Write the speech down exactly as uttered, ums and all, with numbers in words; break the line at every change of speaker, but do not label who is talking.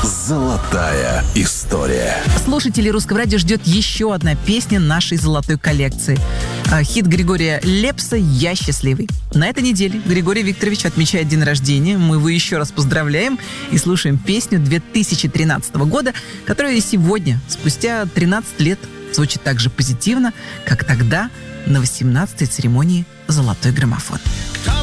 Золотая история.
Слушателей Русского радио ждет еще одна песня нашей золотой коллекции. Хит Григория Лепса «Я счастливый». На этой неделе Григорий Викторович отмечает день рождения. Мы его еще раз поздравляем и слушаем песню две тысячи тринадцатого года, которая сегодня, спустя тринадцать лет, звучит так же позитивно, как тогда на восемнадцатой церемонии «Золотой граммофон».